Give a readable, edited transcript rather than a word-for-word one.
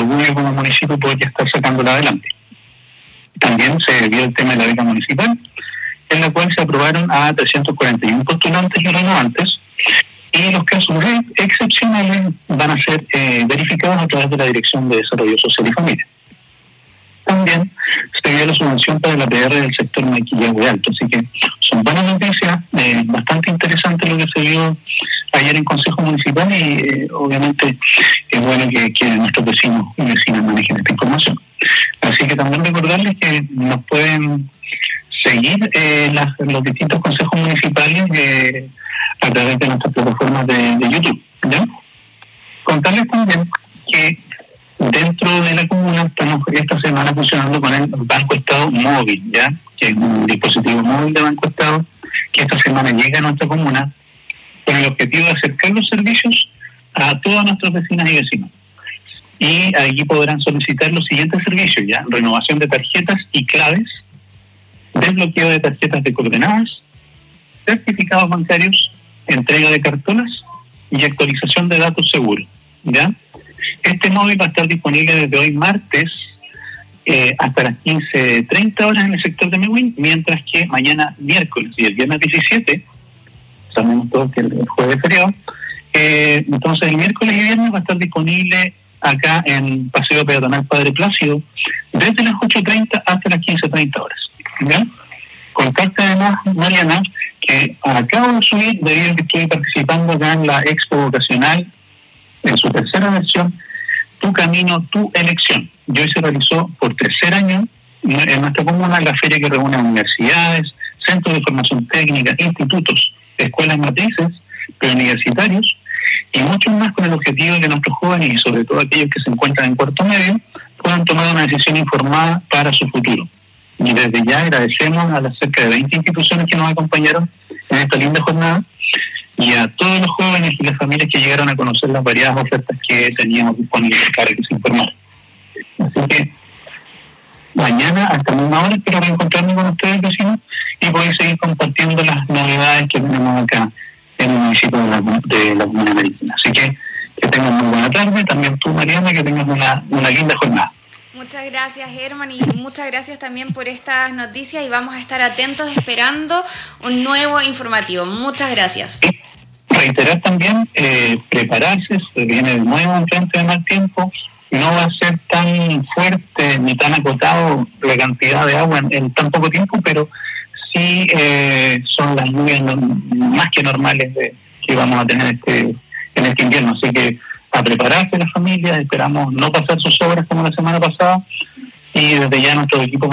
orgullo como municipio poder ya estar sacándola adelante. También se vio el tema de la beca municipal, en la cual se aprobaron a 341 postulantes y renovantes, y los casos excepcionales van a ser verificados a través de la Dirección de Desarrollo Social y Familia. También se dio la subvención para la PR del sector Maquillagüe Alto, así que son buenas noticias, bastante interesante lo que se vio ayer en Consejo Municipal, y obviamente es bueno que nuestros vecinos y vecinas manejen esta información. Así que también recordarles que nos pueden seguir los distintos consejos municipales a través de nuestras plataformas de YouTube, ¿ya? Contarles también que dentro de la comuna estamos esta semana funcionando con el Banco Estado Móvil, ¿ya? Que es un dispositivo móvil de Banco Estado que esta semana llega a nuestra comuna con el objetivo de acercar los servicios a todas nuestras vecinas y vecinos. Y allí podrán solicitar los siguientes servicios, ¿ya? Renovación de tarjetas y claves, desbloqueo de tarjetas de coordenadas, certificados bancarios, entrega de cartonas y actualización de datos seguros, ¿ya? Este móvil va a estar disponible desde hoy martes hasta las 15:30 horas en el sector de Mewin, mientras que mañana miércoles y el viernes 17, sabemos todos que el jueves es feriado, entonces el miércoles y viernes va a estar disponible acá en Paseo Peatonal Padre Plácido desde las 8:30 hasta las 15:30 horas, ¿ya? Contacta además, Mariana, que acabo de subir, debido a que estoy participando acá en la Expo Vocacional en su tercera versión, Tu Camino, Tu Elección. Y hoy se realizó por tercer año en nuestra comuna la feria que reúne universidades, centros de formación técnica, institutos, escuelas matrices, preuniversitarios y muchos más, con el objetivo de que nuestros jóvenes y sobre todo aquellos que se encuentran en cuarto medio puedan tomar una decisión informada para su futuro. Y desde ya agradecemos a las cerca de 20 instituciones que nos acompañaron en esta linda jornada, y a todos los jóvenes y las familias que llegaron a conocer las variadas ofertas que teníamos disponibles para que se informaran. Así que mañana hasta la misma hora espero reencontrarme con ustedes, vecinos, y poder seguir compartiendo las novedades que tenemos acá en el municipio de la Comuna Marítima. Así que tengan muy buena tarde, también tú, Mariana, que tengas una linda jornada. Muchas gracias, Herman, y muchas gracias también por estas noticias, y vamos a estar atentos esperando un nuevo informativo. Muchas gracias. Reiterar también, prepararse, se viene de nuevo un frente de mal tiempo, no va a ser tan fuerte ni tan acotado la cantidad de agua en tan poco tiempo, pero sí son las lluvias más que normales que vamos a tener en este invierno. Así que a prepararse las familias, esperamos no pasar sus obras como la semana pasada, y desde ya nuestro equipo